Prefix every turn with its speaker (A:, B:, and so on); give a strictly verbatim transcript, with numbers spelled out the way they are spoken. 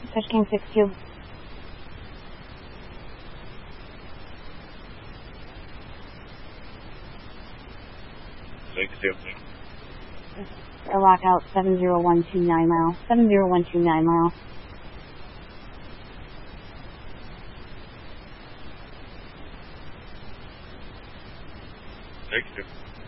A: Fish King six two.
B: six two.
A: Air lockout seven zero one two nine mile. seven zero one two nine mile.
B: six two.